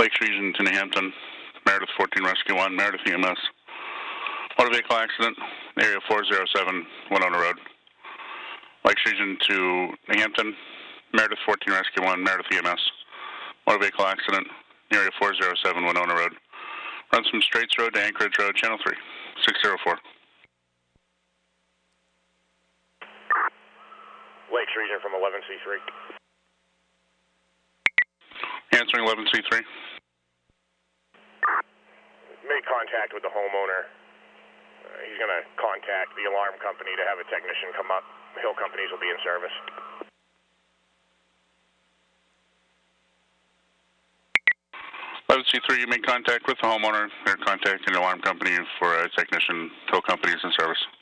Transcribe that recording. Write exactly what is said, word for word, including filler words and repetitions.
Lakes Region to New Hampton, Meredith fourteen Rescue one, Meredith E M S. Motor vehicle accident, area four zero seven, Winona Road. Lakes Region to New Hampton, Meredith fourteen Rescue one, Meredith E M S. Motor vehicle accident, area four zero seven, Winona Road. Runs from Straits Road to Anchorage Road, Channel three, six zero four. Lakes Region from eleven C three. Answering eleven C three. Made contact with the homeowner. Uh, he's going to contact the alarm company to have a technician come up. Hill companies will be in service. eleven C three, you made contact with the homeowner. They're contacting the alarm company for a technician. Hill companies in service.